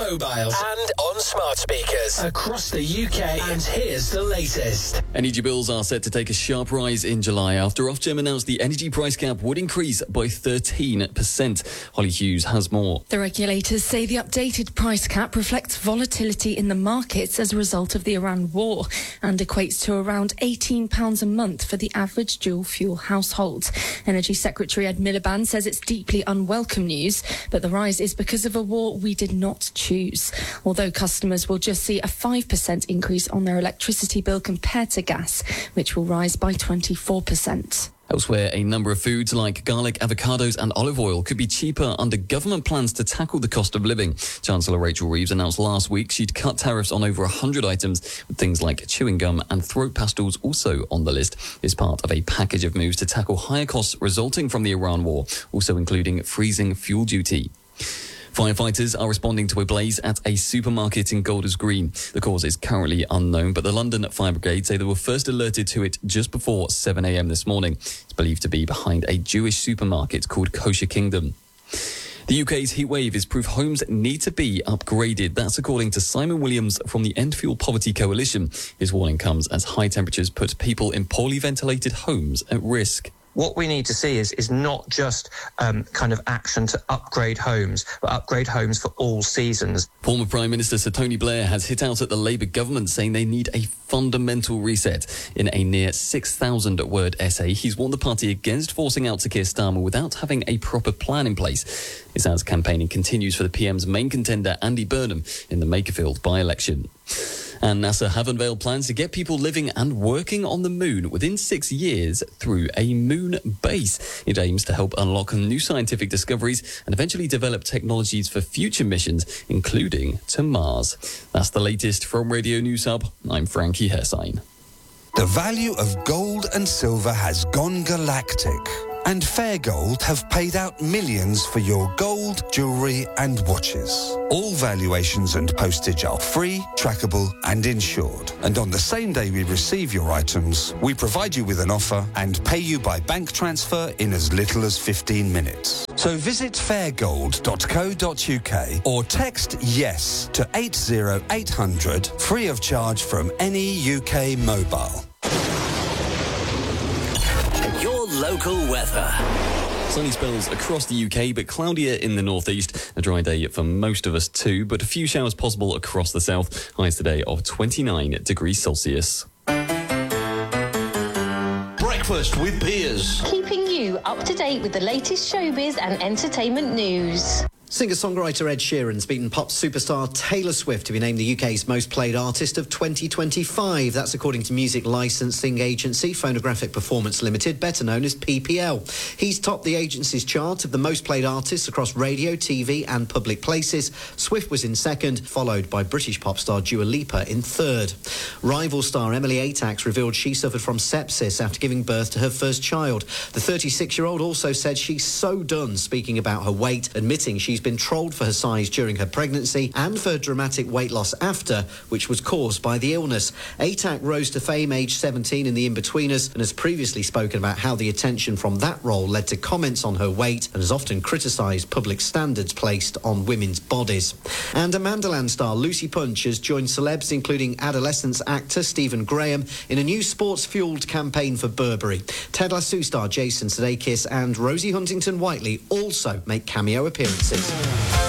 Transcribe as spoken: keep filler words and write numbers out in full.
mobile and on smart speakers across the U K. And here's the latest. Energy bills are set to take a sharp rise in July after Ofgem announced the energy price cap would increase by thirteen percent. Holly Hughes has more. The regulators say the updated price cap reflects volatility in the markets as a result of the Iran war and equates to around eighteen pounds a month for the average dual-fuel household. Energy Secretary Ed Miliband says it's deeply unwelcome news, but the rise is because of a war we did not choose. Although customers will just see a five percent increase on their electricity bill compared to gas, which will rise by twenty-four percent. Elsewhere, a number of foods like garlic, avocados and olive oil could be cheaper under government plans to tackle the cost of living. Chancellor Rachel Reeves announced last week she'd cut tariffs on over one hundred items, with things like chewing gum and throat pastils also on the list. It's part of a package of moves to tackle higher costs resulting from the Iran war, also including freezing fuel duty. Firefighters are responding to a blaze at a supermarket in Golders Green. The cause is currently unknown, but the London Fire Brigade say they were first alerted to it just before seven a.m. this morning. It's believed to be behind a Jewish supermarket called Kosher Kingdom. The U K's heatwave is proof homes need to be upgraded. That's according to Simon Williams from the End Fuel Poverty Coalition. His warning comes as high temperatures put people in poorly ventilated homes at risk. What we need to see is is not just um, kind of action to upgrade homes, but upgrade homes for all seasons. Former Prime Minister Sir Tony Blair has hit out at the Labour government, saying they need a fundamental reset. In a near six thousand word essay, he's warned the party against forcing out Sir Keir Starmer without having a proper plan in place. His as campaigning continues for the P M's main contender, Andy Burnham, in the Makerfield by-election. And NASA have unveiled plans to get people living and working on the moon within six years through a moon base. It aims to help unlock new scientific discoveries and eventually develop technologies for future missions, including to Mars. That's the latest from Radio News Hub. I'm Frankie Hersine. The value of gold and silver has gone galactic. And Fair Gold have paid out millions for your gold, jewellery and watches. All valuations and postage are free, trackable and insured. And on the same day we receive your items, we provide you with an offer and pay you by bank transfer in as little as fifteen minutes. So visit fair gold dot co dot uk or text YES to eight zero eight hundred, free of charge from any U K mobile. Your local weather. Sunny spells across the U K, but cloudier in the northeast. A dry day for most of us too, but a few showers possible across the south. Highs today of twenty-nine degrees Celsius. Breakfast with Piers. Keeping you up to date with the latest showbiz and entertainment news. Singer-songwriter Ed Sheeran's beaten pop superstar Taylor Swift to be named the U K's most played artist of twenty twenty-five. That's according to music licensing agency Phonographic Performance Limited, better known as P P L. He's topped the agency's chart of the most played artists across radio, T V and public places. Swift was in second, followed by British pop star Dua Lipa in third. Rival star Emily Atax revealed she suffered from sepsis after giving birth to her first child. The thirty-six-year-old also said she's so done speaking about her weight, admitting she's been trolled for her size during her pregnancy and for her dramatic weight loss after, which was caused by the illness. Atack rose to fame aged seventeen in The Inbetweeners and has previously spoken about how the attention from that role led to comments on her weight and has often criticised public standards placed on women's bodies. And Amanda Land star Lucy Punch has joined celebs including adolescence actor Stephen Graham in a new sports-fuelled campaign for Burberry. Ted Lasso star Jason Sudeikis and Rosie Huntington-Whiteley also make cameo appearances.